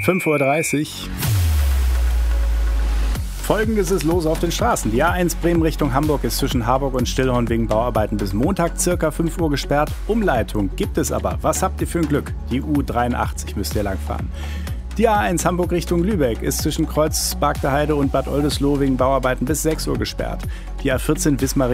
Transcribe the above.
5:30 Uhr. Folgendes ist los auf den Straßen. Die A1 Bremen Richtung Hamburg ist zwischen Harburg und Stillhorn wegen Bauarbeiten bis Montag circa 5 Uhr gesperrt. Umleitung gibt es aber. Was habt ihr für ein Glück? Die U83 müsst ihr langfahren. Die A1 Hamburg Richtung Lübeck ist zwischen Kreuz Bargteheide und Bad Oldesloe wegen Bauarbeiten bis 6 Uhr gesperrt. Die A14 Wismar